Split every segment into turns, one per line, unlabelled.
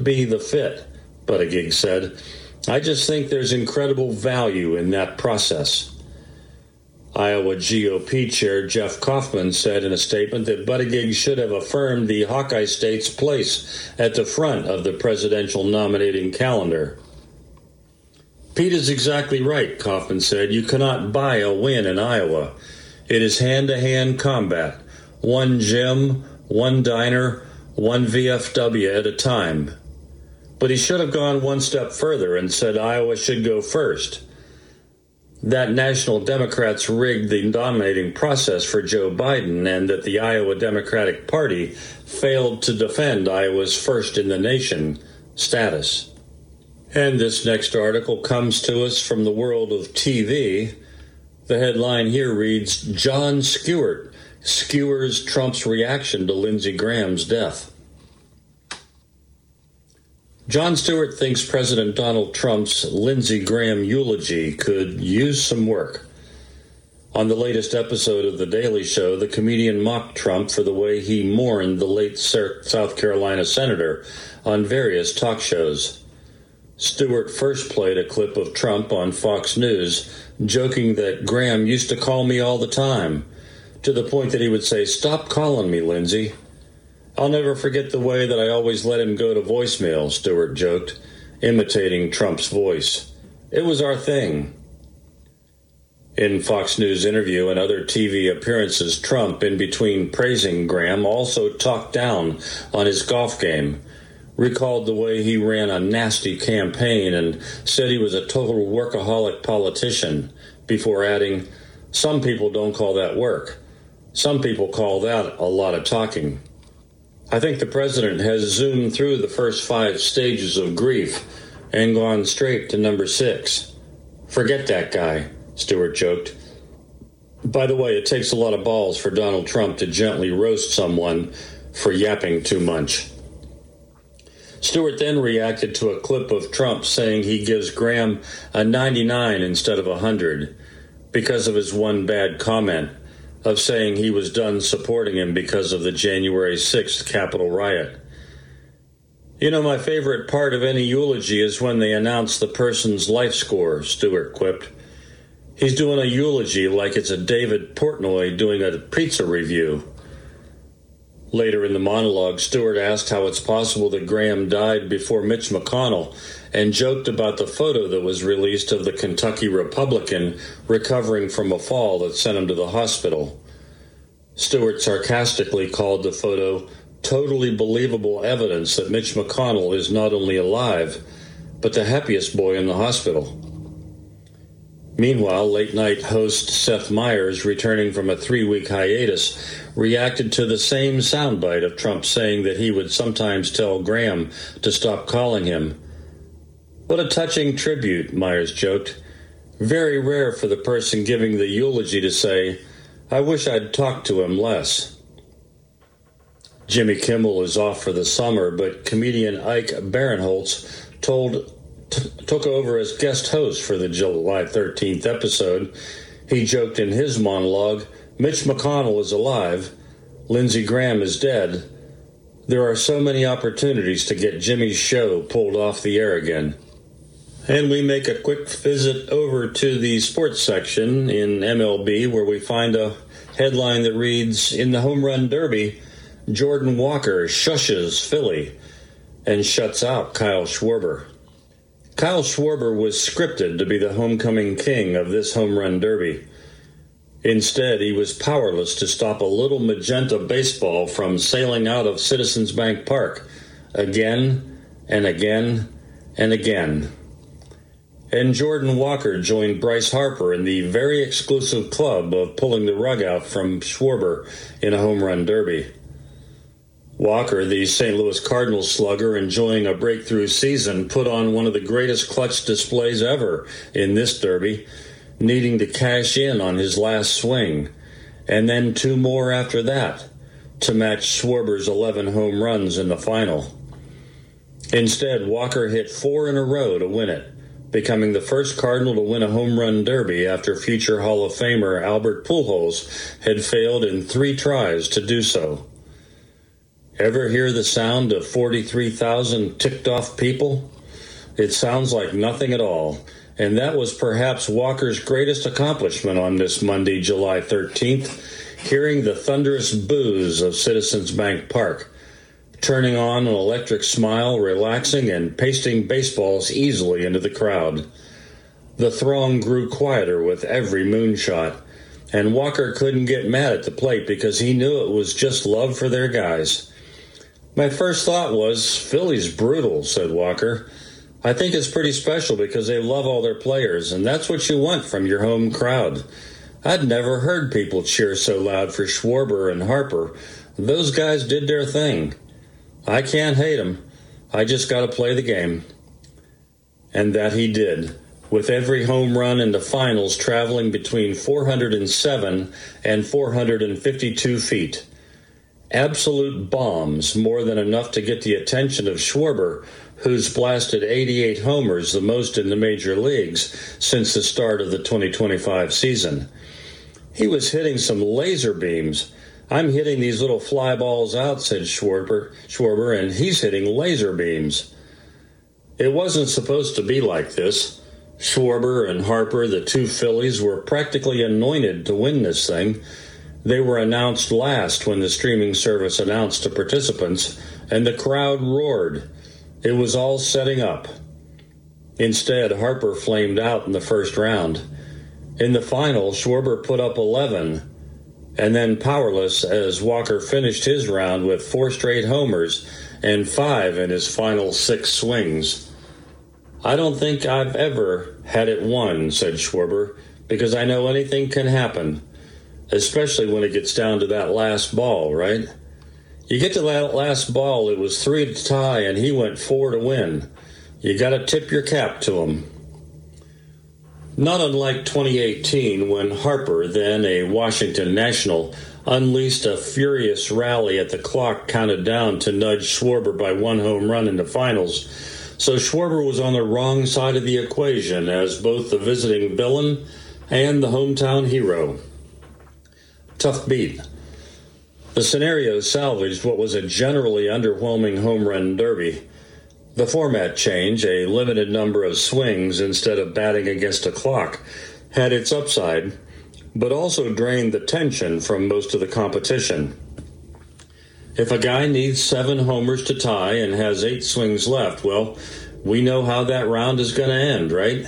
be the fit, Buttigieg said. I just think there's incredible value in that process. Iowa GOP Chair Jeff Kaufman said in a statement that Buttigieg should have affirmed the Hawkeye state's place at the front of the presidential nominating calendar. Pete is exactly right, Kaufman said. You cannot buy a win in Iowa. It is hand-to-hand combat. One gym, one diner, one VFW at a time. But he should have gone one step further and said Iowa should go first. That National Democrats rigged the nominating process for Joe Biden and that the Iowa Democratic Party failed to defend Iowa's first-in-the-nation status. And this next article comes to us from the world of TV. The headline here reads, Jon Stewart skewers Trump's reaction to Lindsey Graham's death. Jon Stewart thinks President Donald Trump's Lindsey Graham eulogy could use some work. On the latest episode of The Daily Show, the comedian mocked Trump for the way he mourned the late South Carolina senator on various talk shows. Stewart first played a clip of Trump on Fox News, joking that Graham used to call me all the time, to the point that he would say, "Stop calling me, Lindsey." I'll never forget the way that I always let him go to voicemail, Stewart joked, imitating Trump's voice. It was our thing. In Fox News interview and other TV appearances, Trump, in between praising Graham, also talked down on his golf game, recalled the way he ran a nasty campaign and said he was a total workaholic politician, before adding, "Some people don't call that work. Some people call that a lot of talking." I think the president has zoomed through the first 5 stages of grief and gone straight to number 6. Forget that guy, Stewart joked. By the way, it takes a lot of balls for Donald Trump to gently roast someone for yapping too much. Stewart then reacted to a clip of Trump saying he gives Graham a 99 instead of 100 because of his one bad comment of saying he was done supporting him because of the January 6th Capitol riot. You know, my favorite part of any eulogy is when they announce the person's life score, Stewart quipped. He's doing a eulogy like it's a David Portnoy doing a pizza review. Later in the monologue, Stewart asked how it's possible that Graham died before Mitch McConnell and joked about the photo that was released of the Kentucky Republican recovering from a fall that sent him to the hospital. Stewart sarcastically called the photo totally believable evidence that Mitch McConnell is not only alive, but the happiest boy in the hospital. Meanwhile, late-night host Seth Meyers, returning from a 3-week hiatus, reacted to the same soundbite of Trump saying that he would sometimes tell Graham to stop calling him. What a touching tribute, Meyers joked. Very rare for the person giving the eulogy to say, I wish I'd talked to him less. Jimmy Kimmel is off for the summer, but comedian Ike Barinholtz took over as guest host for the July 13th episode. He joked in his monologue, Mitch McConnell is alive, Lindsey Graham is dead. There are so many opportunities to get Jimmy's show pulled off the air again. And we make a quick visit over to the sports section in MLB, where we find a headline that reads, in the home run derby, Jordan Walker shushes Philly and shuts out Kyle Schwarber. Kyle Schwarber was scripted to be the homecoming king of this home run derby. Instead, he was powerless to stop a little magenta baseball from sailing out of Citizens Bank Park again and again and again. And Jordan Walker joined Bryce Harper in the very exclusive club of pulling the rug out from Schwarber in a home run derby. Walker, the St. Louis Cardinals slugger enjoying a breakthrough season, put on one of the greatest clutch displays ever in this derby, needing to cash in on his last swing, and then 2 more after that to match Schwarber's 11 home runs in the final. Instead, Walker hit 4 in a row to win it, becoming the first Cardinal to win a home run derby after future Hall of Famer Albert Pujols had failed in 3 tries to do so. Ever hear the sound of 43,000 ticked-off people? It sounds like nothing at all, and that was perhaps Walker's greatest accomplishment on this Monday, July 13th, hearing the thunderous boos of Citizens Bank Park, turning on an electric smile, relaxing, and pasting baseballs easily into the crowd. The throng grew quieter with every moonshot, and Walker couldn't get mad at the plate because he knew it was just love for their guys. "My first thought was, Philly's brutal," said Walker. "I think it's pretty special because they love all their players, and that's what you want from your home crowd. I'd never heard people cheer so loud for Schwarber and Harper. Those guys did their thing. I can't hate them. I just got to play the game." And that he did, with every home run in the finals traveling between 407 and 452 feet. Absolute bombs, more than enough to get the attention of Schwarber, who's blasted 88 homers, the most in the major leagues since the start of the 2025 season. He was hitting some laser beams. "I'm hitting these little fly balls out," said Schwarber, and he's hitting laser beams. It wasn't supposed to be like this. Schwarber and Harper, the two Phillies, were practically anointed to win this thing. They were announced last when the streaming service announced to participants, and the crowd roared. It was all setting up. Instead, Harper flamed out in the first round. In the final, Schwarber put up 11, and then powerless as Walker finished his round with 4 straight homers and 5 in his final 6 swings. "I don't think I've ever had it won," said Schwarber, "because I know anything can happen. Especially when it gets down to that last ball, right? You get to that last ball, it was 3 to tie, and he went 4 to win. You got to tip your cap to him." Not unlike 2018, when Harper, then a Washington National, unleashed a furious rally at the clock counted down to nudge Schwarber by 1 home run in the finals. So Schwarber was on the wrong side of the equation as both the visiting villain and the hometown hero. Tough beat. The scenario salvaged what was a generally underwhelming home run derby. The format change, a limited number of swings instead of batting against a clock, had its upside, but also drained the tension from most of the competition. If a guy needs 7 homers to tie and has 8 swings left, well, we know how that round is going to end, right?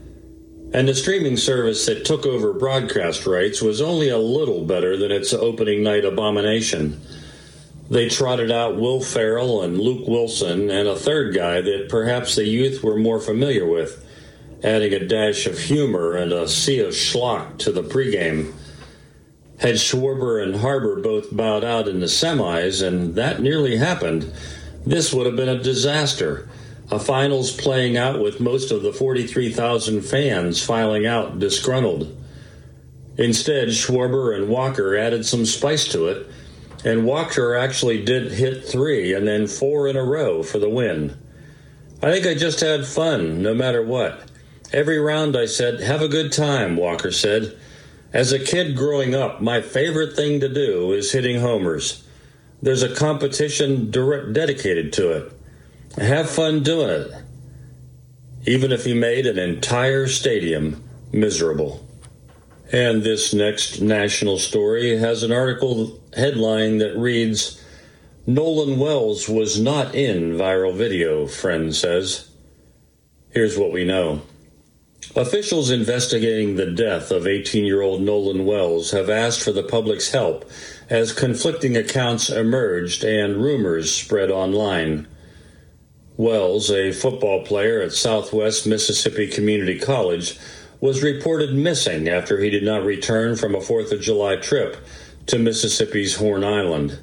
And the streaming service that took over broadcast rights was only a little better than its opening night abomination. They trotted out Will Ferrell and Luke Wilson and a third guy that perhaps the youth were more familiar with, adding a dash of humor and a sea of schlock to the pregame. Had Schwarber and Harper both bowed out in the semis, and that nearly happened, this would have been a disaster. A finals playing out with most of the 43,000 fans filing out disgruntled. Instead, Schwarber and Walker added some spice to it, and Walker actually did hit 3 and then 4 in a row for the win. "I think I just had fun, no matter what. Every round I said, 'Have a good time,'" Walker said. "As a kid growing up, my favorite thing to do is hitting homers. There's a competition dedicated to it. Have fun doing it," even if he made an entire stadium miserable. And this next national story has an article headline that reads, "Nolan Wells was not in viral video, friend says." Here's what we know. Officials investigating the death of 18-year-old Nolan Wells have asked for the public's help as conflicting accounts emerged and rumors spread online. Wells, a football player at Southwest Mississippi Community College, was reported missing after he did not return from a 4th of July trip to Mississippi's Horn Island.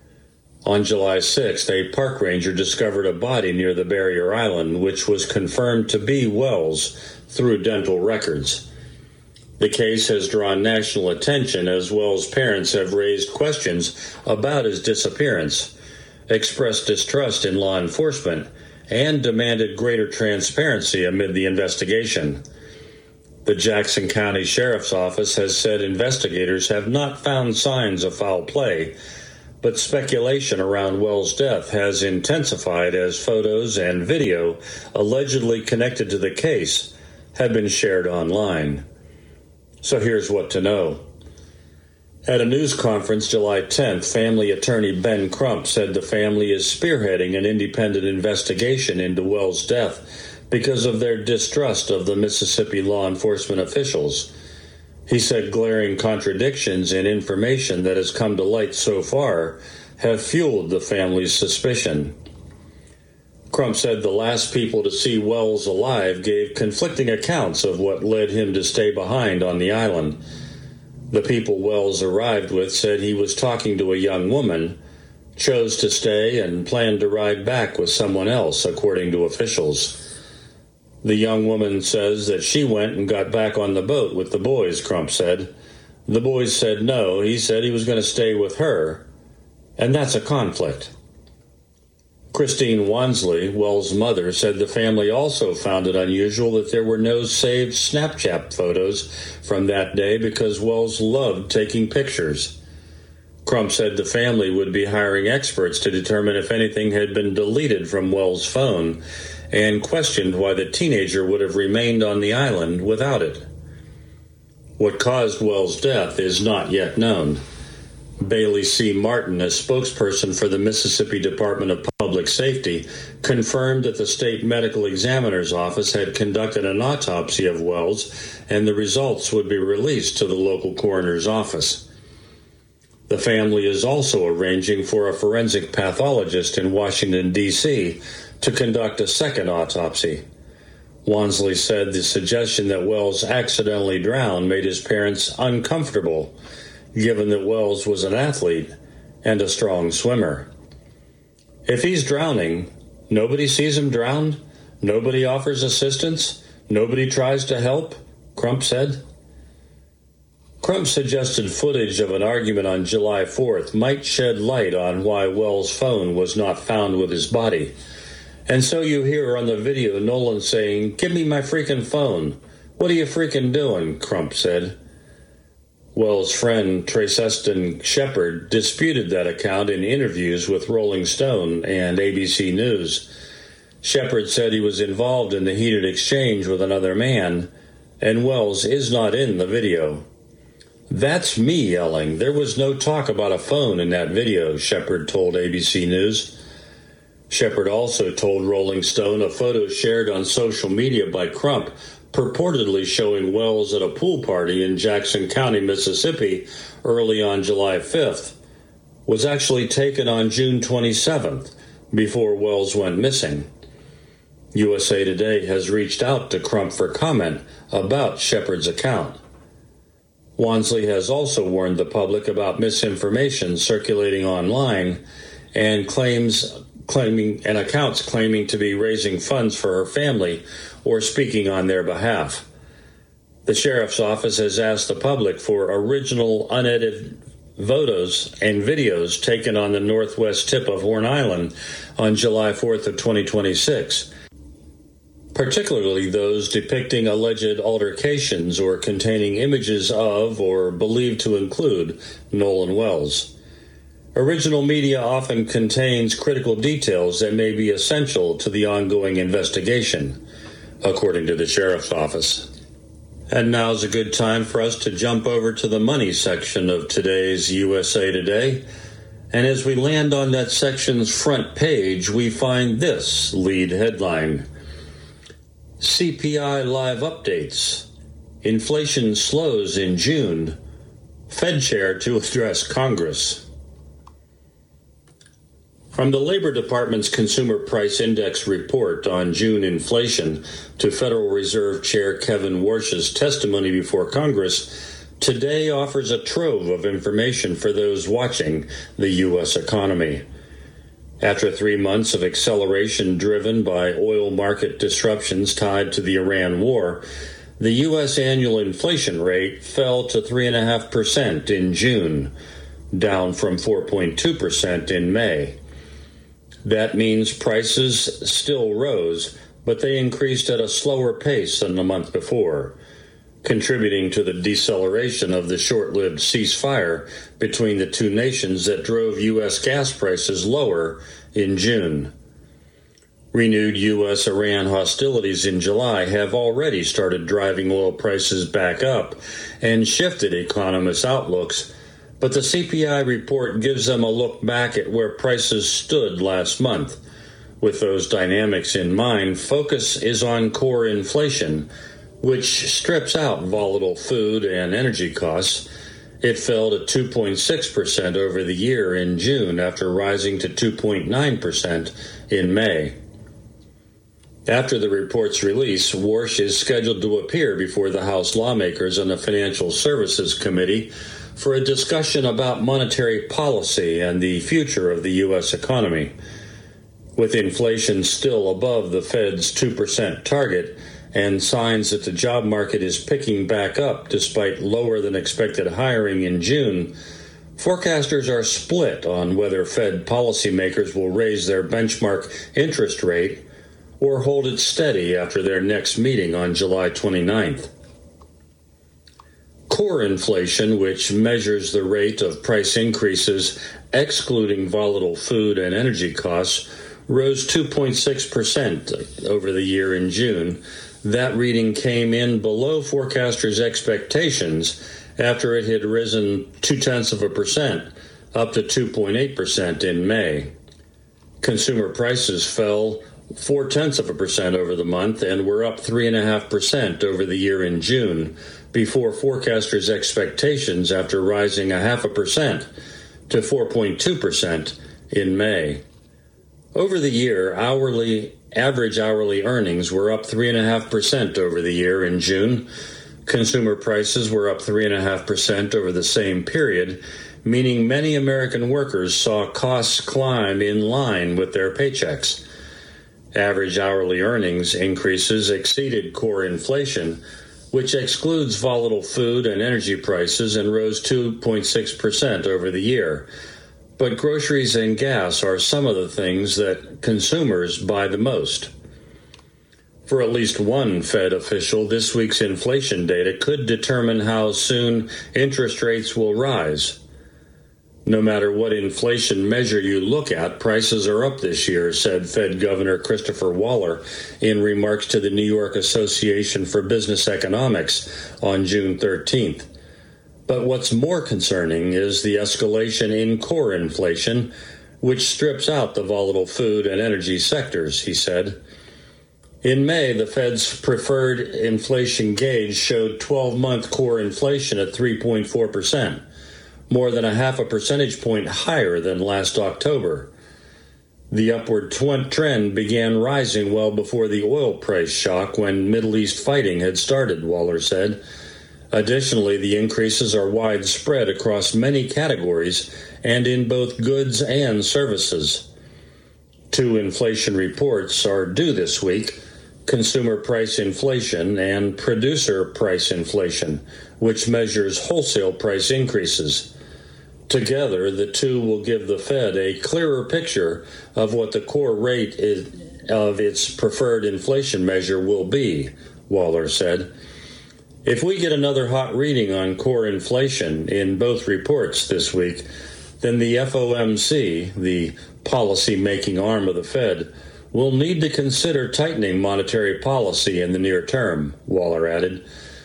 On July 6th, a park ranger discovered a body near the barrier island, which was confirmed to be Wells through dental records. The case has drawn national attention as Wells' parents have raised questions about his disappearance, expressed distrust in law enforcement, and demanded greater transparency amid the investigation. The Jackson County Sheriff's Office has said investigators have not found signs of foul play, but speculation around Wells' death has intensified as photos and video allegedly connected to the case have been shared online. So here's what to know. At a news conference July 10th, family attorney Ben Crump said the family is spearheading an independent investigation into Wells' death because of their distrust of the Mississippi law enforcement officials. He said glaring contradictions in information that has come to light so far have fueled the family's suspicion. Crump said the last people to see Wells alive gave conflicting accounts of what led him to stay behind on the island. The people Wells arrived with said he was talking to a young woman, chose to stay, and planned to ride back with someone else, according to officials. The young woman says that she went and got back on the boat with the boys, Crump said. The boys said no. He said he was going to stay with her, and that's a conflict. Christine Wansley, Wells' mother, said the family also found it unusual that there were no saved Snapchat photos from that day because Wells loved taking pictures. Crump said the family would be hiring experts to determine if anything had been deleted from Wells' phone and questioned why the teenager would have remained on the island without it. What caused Wells' death is not yet known. Bailey C. Martin, a spokesperson for the Mississippi Department of Public Safety, confirmed that the state medical examiner's office had conducted an autopsy of Wells and the results would be released to the local coroner's office. The family is also arranging for a forensic pathologist in Washington, D.C. to conduct a second autopsy. Wansley said the suggestion that Wells accidentally drowned made his parents uncomfortable, given that Wells was an athlete and a strong swimmer. If he's drowning, nobody sees him drowned, nobody offers assistance, nobody tries to help, Crump said. Crump suggested footage of an argument on July 4th might shed light on why Wells' phone was not found with his body. And so you hear on the video Nolan saying, "Give me my freaking phone. What are you freaking doing?" Crump said. Wells' friend Traceston Shepard disputed that account in interviews with Rolling Stone and ABC News. Shepard said he was involved in the heated exchange with another man, and Wells is not in the video. "That's me yelling. There was no talk about a phone in that video," Shepard told ABC News. Shepard also told Rolling Stone a photo shared on social media by Crump purportedly showing Wells at a pool party in Jackson County, Mississippi, early on July 5th, was actually taken on June 27th, before Wells went missing. USA Today has reached out to Crump for comment about Shepard's account. Wansley has also warned the public about misinformation circulating online and accounts claiming to be raising funds for her family or speaking on their behalf. The sheriff's office has asked the public for original unedited photos and videos taken on the northwest tip of Horn Island on July 4th of 2026, particularly those depicting alleged altercations or containing images of or believed to include Nolan Wells. Original media often contains critical details that may be essential to the ongoing investigation, according to the sheriff's office. And now's a good time for us to jump over to the money section of today's USA Today. And as we land on that section's front page, we find this lead headline: CPI Live Updates. Inflation slows in June. Fed Chair to address Congress. From the Labor Department's Consumer Price Index report on June inflation to Federal Reserve Chair Kevin Warsh's testimony before Congress, today offers a trove of information for those watching the U.S. economy. After 3 months of acceleration driven by oil market disruptions tied to the Iran war, the U.S. annual inflation rate fell to 3.5% in June, down from 4.2% in May. That means prices still rose, but they increased at a slower pace than the month before. contributing to the deceleration of the short-lived ceasefire between the two nations that drove U.S. gas prices lower in June. Renewed U.S.-Iran hostilities in July have already started driving oil prices back up and shifted economists' outlooks, but the CPI report gives them a look back at where prices stood last month. With those dynamics in mind, focus is on core inflation, which strips out volatile food and energy costs. It fell to 2.6% over the year in June after rising to 2.9% in May. After the report's release, Warsh is scheduled to appear before the House lawmakers and the Financial Services Committee for a discussion about monetary policy and the future of the U.S. economy. With inflation still above the Fed's 2% target and signs that the job market is picking back up despite lower than expected hiring in June, forecasters are split on whether Fed policymakers will raise their benchmark interest rate or hold it steady after their next meeting on July 29th. Core inflation, which measures the rate of price increases excluding volatile food and energy costs, rose 2.6% over the year in June. That reading came in below forecasters' expectations after it had risen 0.2% up to 2.8% in May. Consumer prices fell 0.4% over the month and were up 3.5% over the year in June, before forecasters' expectations after rising 0.5% to 4.2% in May. Over the year, average hourly earnings were up 3.5% over the year in June. Consumer prices were up 3.5% over the same period, meaning many American workers saw costs climb in line with their paychecks. Average hourly earnings increases exceeded core inflation, which excludes volatile food and energy prices, and rose 2.6% over the year. But groceries and gas are some of the things that consumers buy the most. For at least one Fed official, this week's inflation data could determine how soon interest rates will rise. No matter what inflation measure you look at, prices are up this year, said Fed Governor Christopher Waller in remarks to the New York Association for Business Economics on June 13th. But what's more concerning is the escalation in core inflation, which strips out the volatile food and energy sectors, he said. In May, the Fed's preferred inflation gauge showed 12-month core inflation at 3.4%. More than 0.5 percentage point higher than last October. The upward trend began rising well before the oil price shock when Middle East fighting had started, Waller said. Additionally, the increases are widespread across many categories and in both goods and services. Two inflation reports are due this week: consumer price inflation and producer price inflation, which measures wholesale price increases. Together, the two will give the Fed a clearer picture of what the core rate of its preferred inflation measure will be, Waller said. If we get another hot reading on core inflation in both reports this week, then the FOMC, the policy-making arm of the Fed, will need to consider tightening monetary policy in the near term, Waller added.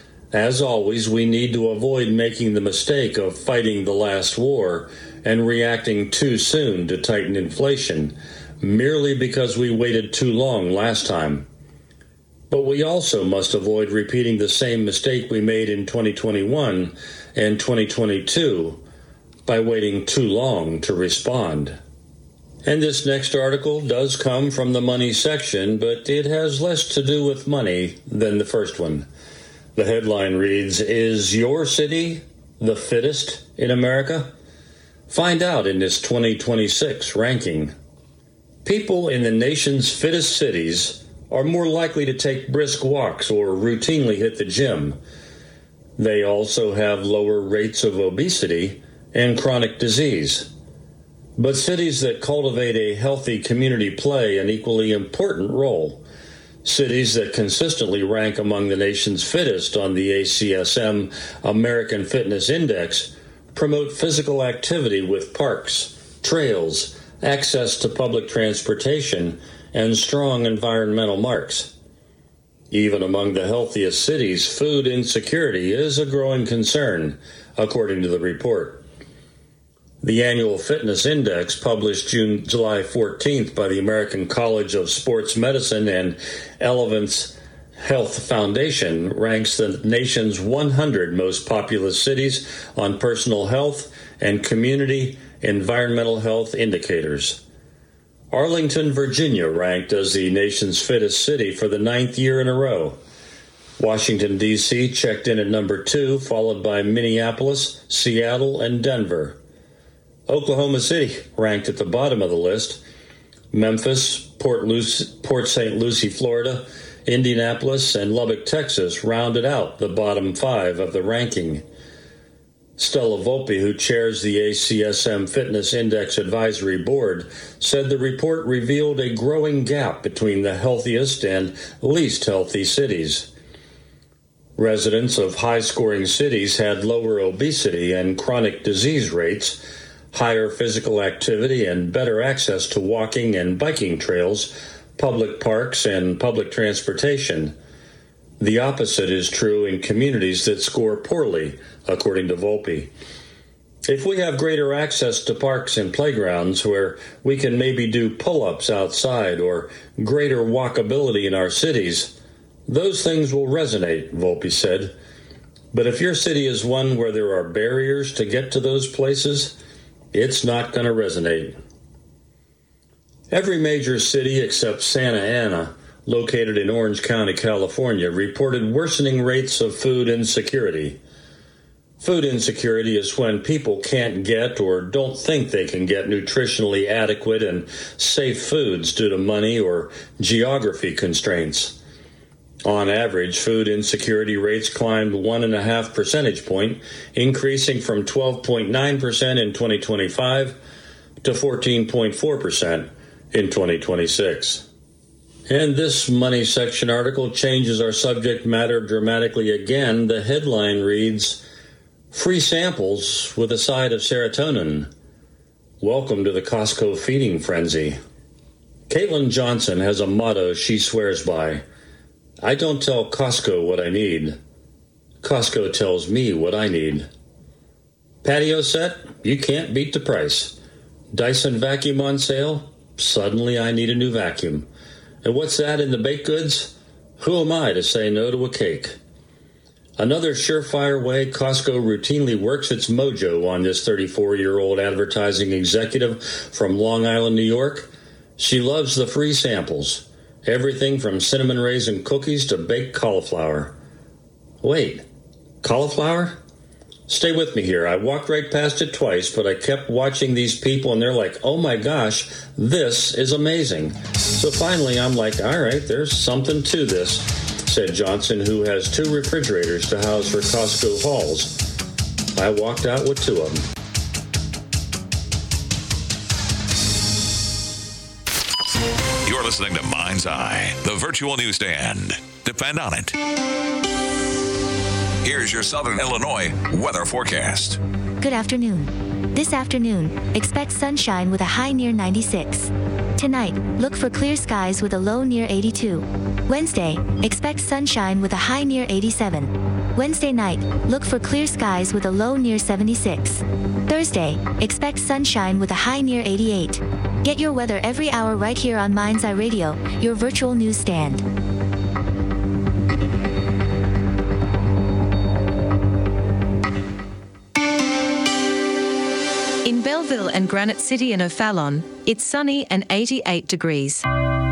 As always, we need to avoid making the mistake of fighting the last war and reacting too soon to tighten inflation, merely because we waited too long last time. But we also must avoid repeating the same mistake we made in 2021 and 2022 by waiting too long to respond. And this next article does come from the money section, but it has less to do with money than the first one. The headline reads, "Is your city the fittest in America?" Find out in this 2026 ranking. People in the nation's fittest cities are more likely to take brisk walks or routinely hit the gym. They also have lower rates of obesity and chronic disease. But cities that cultivate a healthy community play an equally important role. Cities that consistently rank among the nation's fittest on the ACSM American Fitness Index promote physical activity with parks, trails, access to public transportation, and strong environmental marks. Even among the healthiest cities, food insecurity is a growing concern, according to the report. The annual fitness index, published July 14th by the American College of Sports Medicine and Elevance Health Foundation, ranks the nation's 100 most populous cities on personal health and community environmental health indicators. Arlington, Virginia, ranked as the nation's fittest city for the 9th year in a row. Washington, D.C. checked in at number 2, followed by Minneapolis, Seattle, and Denver. Oklahoma City ranked at the bottom of the list. Memphis, Port St. Lucie, Florida, Indianapolis, and Lubbock, Texas rounded out the bottom 5 of the ranking. Stella Volpe, who chairs the ACSM Fitness Index Advisory Board, said the report revealed a growing gap between the healthiest and least healthy cities. Residents of high-scoring cities had lower obesity and chronic disease rates, higher physical activity, and better access to walking and biking trails, public parks, and public transportation. The opposite is true in communities that score poorly, according to Volpe. If we have greater access to parks and playgrounds where we can maybe do pull-ups outside or greater walkability in our cities, those things will resonate, Volpe said. But if your city is one where there are barriers to get to those places, it's not going to resonate. Every major city except Santa Ana, located in Orange County, California, reported worsening rates of food insecurity. Food insecurity is when people can't get or don't think they can get nutritionally adequate and safe foods due to money or geography constraints. On average, food insecurity rates climbed 1.5 percentage point, increasing from 12.9% in 2025 to 14.4% in 2026. And this Money Section article changes our subject matter dramatically again. The headline reads, "Free samples with a side of serotonin. Welcome to the Costco feeding frenzy." Caitlin Johnson has a motto she swears by. "I don't tell Costco what I need. Costco tells me what I need." Patio set? You can't beat the price. Dyson vacuum on sale? Suddenly I need a new vacuum. And what's that in the baked goods? Who am I to say no to a cake? Another surefire way Costco routinely works its mojo on this 34-year-old advertising executive from Long Island, New York. She loves the free samples. Everything from cinnamon raisin cookies to baked cauliflower. Wait, cauliflower? Stay with me here. I walked right past it twice, but I kept watching these people, and they're like, oh my gosh, this is amazing. So finally, I'm like, all right, there's something to this, said Johnson, who has 2 refrigerators to house her Costco hauls. I walked out with 2 of them.
You're listening to Mind's Eye, the virtual newsstand. Depend on it. Here's your Southern Illinois weather forecast.
Good afternoon. This afternoon, expect sunshine with a high near 96. Tonight, look for clear skies with a low near 82. Wednesday, expect sunshine with a high near 87. Wednesday night, look for clear skies with a low near 76. Thursday, expect sunshine with a high near 88. Get your weather every hour right here on Mind's Eye Radio, your virtual newsstand.
In Belleville and Granite City and O'Fallon, it's sunny and 88 degrees.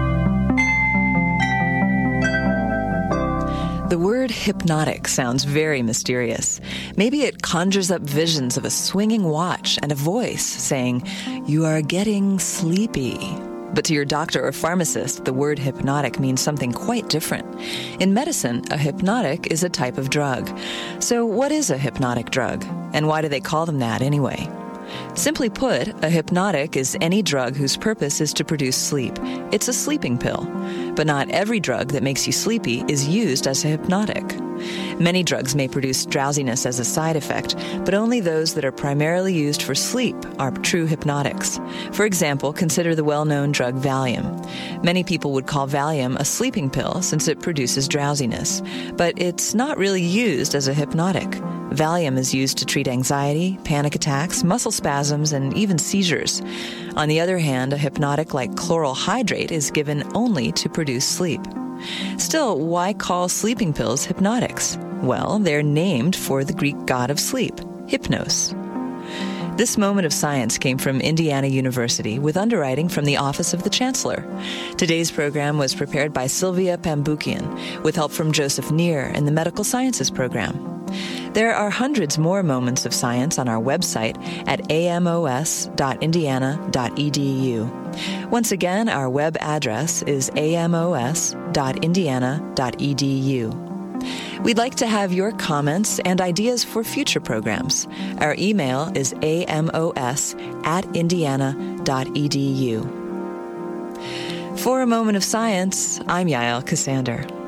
The word hypnotic sounds very mysterious. Maybe it conjures up visions of a swinging watch and a voice saying, "You are getting sleepy." But to your doctor or pharmacist, the word hypnotic means something quite different. In medicine, a hypnotic is a type of drug. So what is a hypnotic drug? And why do they call them that anyway? Simply put, a hypnotic is any drug whose purpose is to produce sleep. It's a sleeping pill. But not every drug that makes you sleepy is used as a hypnotic. Many drugs may produce drowsiness as a side effect, but only those that are primarily used for sleep are true hypnotics. For example, consider the well-known drug Valium. Many people would call Valium a sleeping pill since it produces drowsiness, but it's not really used as a hypnotic. Valium is used to treat anxiety, panic attacks, muscle spasms, and even seizures. On the other hand, a hypnotic like chloral hydrate is given only to produce sleep. Still, why call sleeping pills hypnotics? Well, they're named for the Greek god of sleep, Hypnos. This moment of science came from Indiana University with underwriting from the Office of the Chancellor. Today's program was prepared by Sylvia Pambukian with help from Joseph Neer in the Medical Sciences program. There are hundreds more moments of science on our website at amos.indiana.edu. Once again, our web address is amos.indiana.edu. We'd like to have your comments and ideas for future programs. Our email is amos@indiana.edu. For A Moment of Science, I'm Yael Cassander.